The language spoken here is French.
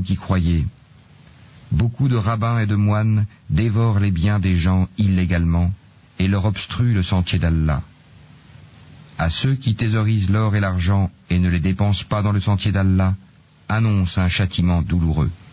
vous qui croyez. Beaucoup de rabbins et de moines dévorent les biens des gens illégalement et leur obstruent le sentier d'Allah. À ceux qui thésaurisent l'or et l'argent et ne les dépensent pas dans le sentier d'Allah, annonce un châtiment douloureux.